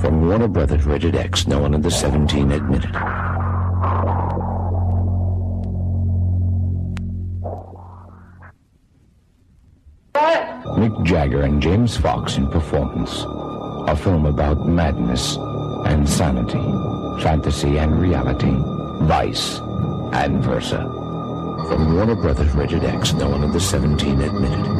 From Warner Brothers Rated X, no one under 17 admitted. Mick Jagger and James Fox in Performance, a film about madness and sanity, fantasy and reality, vice and versa. From Warner Brothers Rated X, no one under 17 admitted.